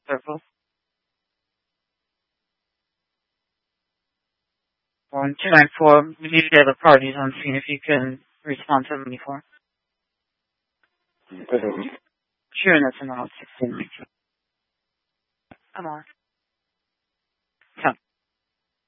Purple. 1294, we need to get the parties on scene if you can respond to 74. Sure, that's an out 16. I'm on.